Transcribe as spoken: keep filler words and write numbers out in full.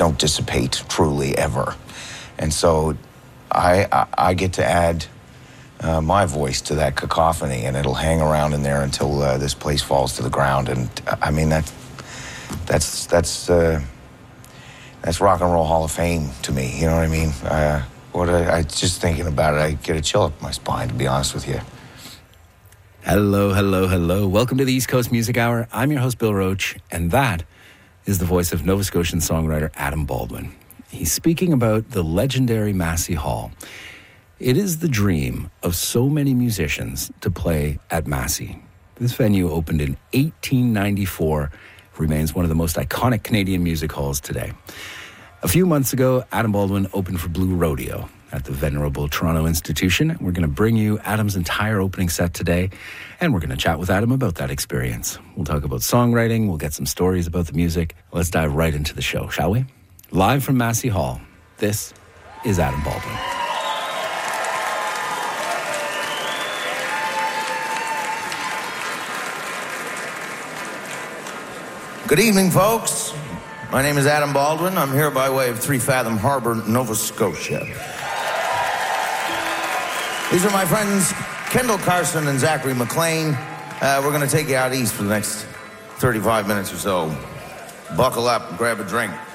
don't dissipate truly ever. And so I, I, I get to add uh, my voice to that cacophony, and it'll hang around in there until uh, this place falls to the ground. And uh, I mean, that, that's, that's, uh, that's Rock and Roll Hall of Fame to me, you know what I mean? Uh, what I, I just thinking about it, I get a chill up my spine, to be honest with you. Hello, hello, hello. Welcome to the East Coast Music Hour. I'm your host, Bill Roach, and that is the voice of Nova Scotian songwriter Adam Baldwin. He's speaking about the legendary Massey Hall. It is the dream of so many musicians to play at Massey. This venue opened in eighteen ninety-four, remains one of the most iconic Canadian music halls today. A few months ago, Adam Baldwin opened for Blue Rodeo at the venerable Toronto Institution. We're going to bring you Adam's entire opening set today, and we're going to chat with Adam about that experience. We'll talk about songwriting, we'll get some stories about the music. Let's dive right into the show, shall we? Live from Massey Hall, this is Adam Baldwin. Good evening, folks. My name is Adam Baldwin. I'm here by way of Three Fathom Harbor, Nova Scotia. These are my friends, Kendall Carson and Zachary McLean. Uh, we're going to take you out east for the next thirty-five minutes or so. Buckle up and grab a drink.